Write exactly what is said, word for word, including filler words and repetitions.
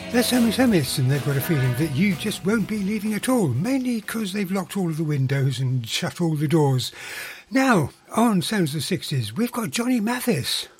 They're Sammy Samis, and they've got a feeling that you just won't be leaving at all, mainly because they've locked all of the windows and shut all the doors. Now, on Sounds of the sixties, we've got Johnny Mathis.